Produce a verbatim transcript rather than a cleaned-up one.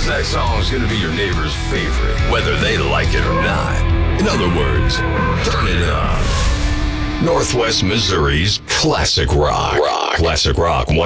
This next song is gonna be your neighbor's favorite, whether they like it or not. In other words, turn it up. Northwest Missouri's classic rock. Rock. Classic rock.